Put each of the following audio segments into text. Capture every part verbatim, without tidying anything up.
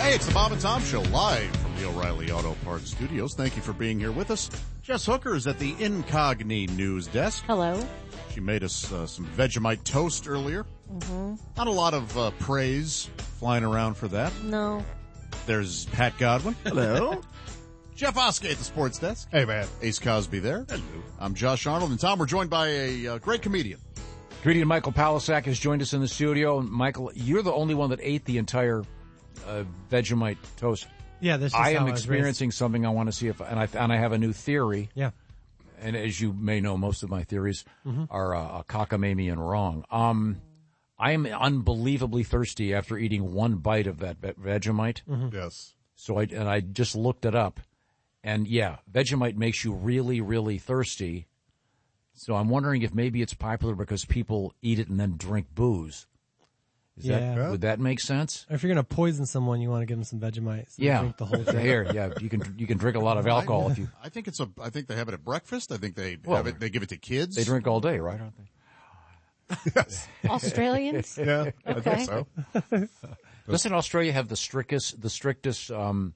Hey, it's the Bob and Tom Show live from the O'Reilly Auto Parts Studios. Thank you for being here with us. Jess Hooker is at the Incogni News Desk. Hello. She made us uh, some Vegemite toast earlier. Mm-hmm. Not a lot of uh, praise flying around for that. No. There's Pat Godwin. Hello. Jeff Oskey at the Sports Desk. Hey, man. Ace Cosby there. Hello. I'm Josh Arnold. And Tom, we're joined by a uh, great comedian. Comedian Michael Palasak has joined us in the studio. And Michael, you're the only one that ate the entire uh, Vegemite toast. Yeah, this is I how am I was experiencing raised. something I want to see if, and I and I have a new theory. Yeah. And as you may know, most of my theories mm-hmm. are uh, cockamamie and wrong. Um, I am unbelievably thirsty after eating one bite of that ve- Vegemite. Mm-hmm. Yes. So I and I just looked it up, and yeah, Vegemite makes you really, really thirsty. So I'm wondering if maybe it's popular because people eat it and then drink booze. Is Yeah. that, would that make sense? Or if you're going to poison someone, you want to give them some Vegemite. So Yeah. Drink the whole thing. Here, yeah, you can you can drink a lot of alcohol if you. I think it's a. I think they have it at breakfast. I think they Well, have it. They give it to kids. They drink all day, right? Aren't they? Yes. Australians? Yeah, I Okay. think so. Doesn't Australia have the strictest the strictest um,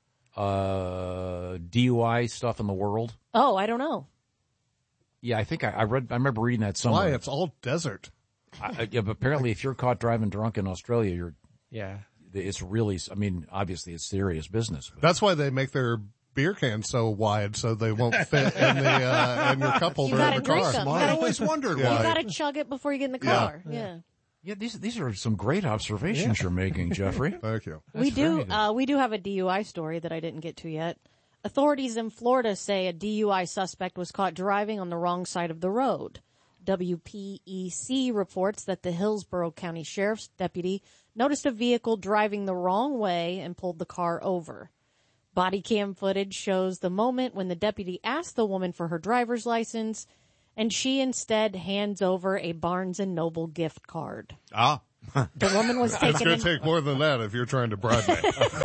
uh, D U I stuff in the world? Oh, I don't know. Yeah, I think I, I read. I remember reading that somewhere. Why? It's all desert. I, yeah, but apparently, if you're caught driving drunk in Australia, you're. Yeah. It's really. I mean, obviously, it's serious business. But. That's why they make their beer cans so wide so they won't fit in the uh, in your cup holder You in gotta the drink car. them. You I gotta- always wondered Yeah. why. You got to chug it before you get in the Yeah. car. Yeah. Yeah, these these are some great observations you're making, Jeffrey. Thank you. We do very good. uh, we do have a D U I story that I didn't get to yet. Authorities in Florida say a D U I suspect was caught driving on the wrong side of the road. W P E C reports that the Hillsborough County Sheriff's deputy noticed a vehicle driving the wrong way and pulled the car over. Body cam footage shows the moment when the deputy asked the woman for her driver's license, and she instead hands over a Barnes and Noble gift card. Ah. The woman was It's taken going in. to take more than that if you're trying to bribe me.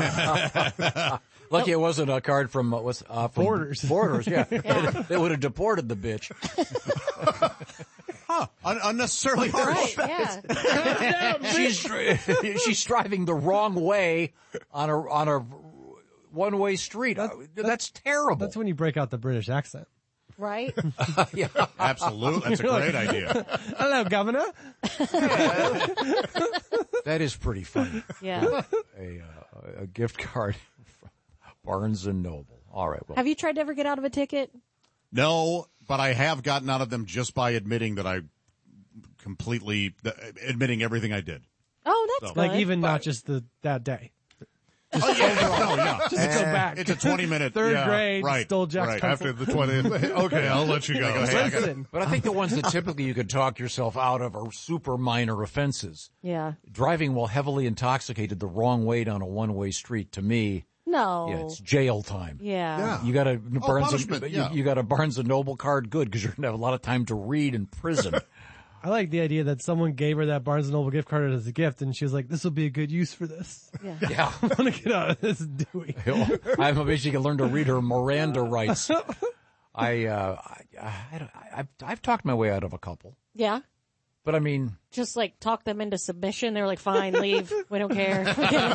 Lucky it wasn't a card from uh, what's uh, from Borders. Borders, yeah. Yeah. They would have deported the bitch. Huh. Un- unnecessarily harsh. Right, yeah. she's she's driving the wrong way on a on a one way street. That's, that's terrible. That's when you break out the British accent. Right? yeah. Absolutely. That's a great idea. Hello, Governor. That is pretty funny. Yeah. A uh, a gift card from Barnes and Noble. All right. Well, Have you tried to ever get out of a ticket? No, but I have gotten out of them just by admitting that I completely, admitting everything I did. Oh, that's So- good. Like even not just the that day. Oh, yeah. No, yeah. Just go back. It's a twenty minute. Third yeah, grade, right, stole Jack's right. pencil. After the twentieth. Okay, I'll let you go. Go ahead. Listen. but I think the ones that typically you can talk yourself out of are super minor offenses. Yeah. Driving while heavily intoxicated the wrong way down a one way street, to me, No. yeah, it's jail time. Yeah. Yeah. You got a Barnes punishment, and, yeah. you, you got a Barnes and Noble card, good, because you're gonna have a lot of time to read in prison. I like the idea that someone gave her that Barnes and Noble gift card as a gift, and she was like, "This will be a good use for this. Yeah. yeah, I want to get out of this Dewey." I'm amazed she can learn to read her Miranda rights. I, uh, I, I, don't- I, I've, I've talked my way out of a couple, Yeah. but I mean, Just like talk them into submission. They were like, fine, leave. We don't care.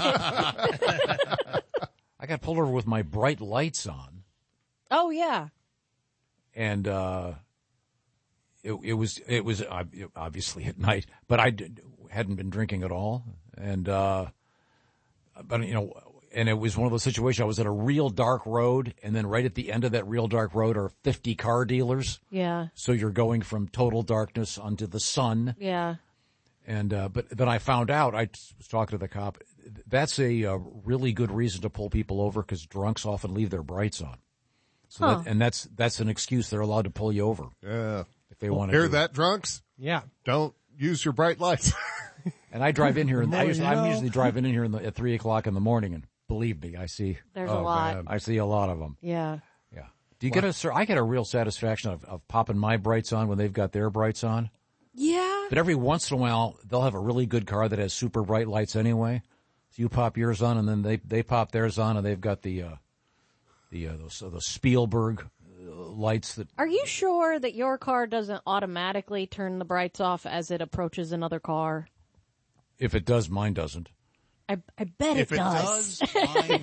I got pulled over with my bright lights on, Oh, yeah. and uh, it, it was it was uh, obviously at night, but I did, hadn't been drinking at all, and uh, but you know, and it was one of those situations. I was at a real dark road, and then right at the end of that real dark road are fifty car dealers. Yeah. So you're going from total darkness onto the sun. Yeah. And uh, but then I found out, I was talking to the cop, that's a, uh really good reason to pull people over because drunks often leave their brights on. So Huh. that, and that's that's an excuse they're allowed to pull you over Yeah. if they want to. Hear do that, drunks? Yeah. Don't use your bright lights. It. And I drive in here, and I more usually, you I'm know. usually driving in here in the, at three o'clock in the morning, and believe me, I see There's Oh, a lot. man. I see a lot of them. Yeah. Yeah. Do you get a sir? I get a real satisfaction of, of popping my brights on when they've got their brights on. Yeah. But every once in a while, they'll have a really good car that has super bright lights anyway. So you pop yours on, and then they they pop theirs on, and they've got the uh, the uh, those uh, those Spielberg uh, lights that. Are you sure that your car doesn't automatically turn the brights off as it approaches another car? If it does, mine doesn't. I, I bet If it it does. does, fine.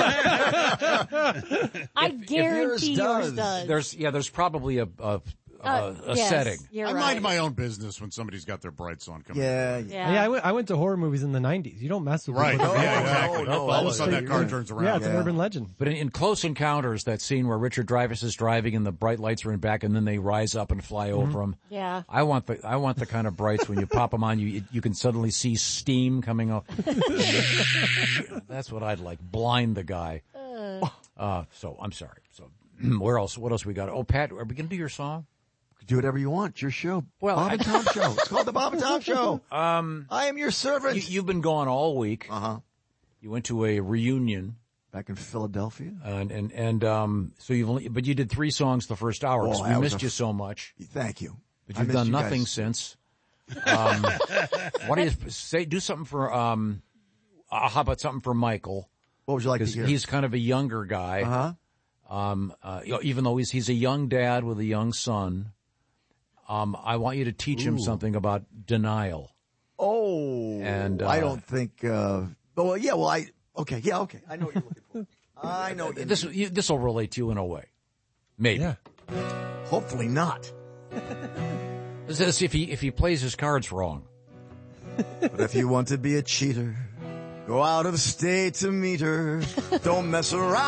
I guarantee yours does. does. There's yeah, there's probably a a, Uh, a, a yes, setting. You're I right. mind my own business when somebody's got their brights on coming. Yeah, Yeah. Yeah, I went, I went to horror movies in the nineties. You don't mess with Right. people. Yeah, no, exactly. no, All of a that's sudden that right. car turns around. Yeah, it's an Yeah. urban legend. But in, in Close Encounters, that scene where Richard Dreyfuss is driving and the bright lights are in back, and then they rise up and fly over him. Yeah. I want the I want the kind of brights when you pop them on, you you can suddenly see steam coming up. That's what I'd like. Blind the guy. Uh, so I'm sorry. So where else? What else we got? Oh, Pat, are we gonna do your song? Do whatever you want. It's your show. Well, Bob I- and Tom Show. It's called the Bob and Tom Show. Um, I am your servant. You, you've been gone all week. uh huh. You went to a reunion, Back in Philadelphia. and and and um. So you've only, but you did three songs the first hour. 'cause Oh, we that was missed a- you so much, Thank you. but I you've missed done you nothing guys. since. Um, why don't you say do something for um? Uh, how about something for Michael? What would you like to Because hear? he's kind of a younger guy. Uh huh. Um, uh, you know, even though he's he's a young dad with a young son. Um, I want you to teach him something about denial. Oh, And, uh, I don't think. Uh, well, yeah. Well, I. Okay. Yeah. Okay. I know what you're looking for. I know. What This you, this will relate to you in a way, maybe. Yeah. Hopefully not. This is if he if he plays his cards wrong. But if you want to be a cheater, go out of state to meet her. Don't mess around.